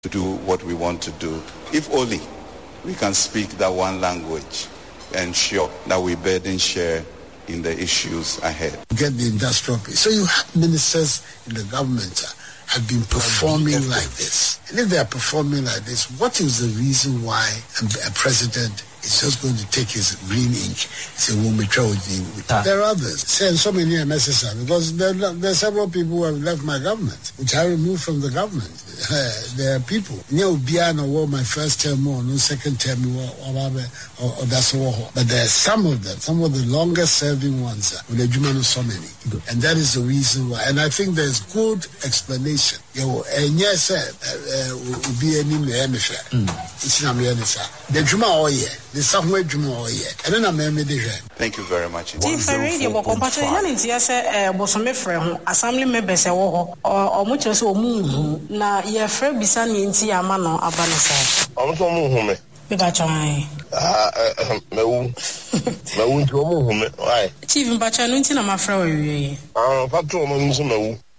to do what we want to do. If only we can speak that one language, ensure that we burden share in the issues ahead. Get the industrial piece. So you have ministers in the government have been performing like this. And if they are performing like this, what is the reason why a president is just going to take his green ink and say, there are others. Saying so many are necessary because there are several people who have left my government, which I removed from the government. There are people. My first term or no second term or that's all. But there are some of them, some of the longest serving ones with the Jumano so many. And that is the reason why. And I think there's good explanation. And yes, will be any it's not the Juma or the somewhere Juma or and then I'm Thank you very much. Assembly members or much as na ye frɛ bisa ni nti ama no abanisa so mo hume be ba twan mewu nti mo hume why chief mbacha no nti na ma frɛ wa wie fa to mo nso mewu